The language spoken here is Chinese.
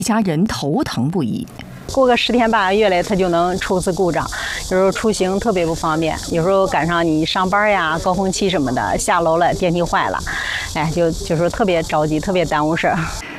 一家人头疼不已。 过个10天8个月嘞，它就能出次故障，有时候出行特别不方便，有时候赶上你上班呀、高峰期什么的，下楼了电梯坏了，哎，就说特别着急，特别耽误事儿。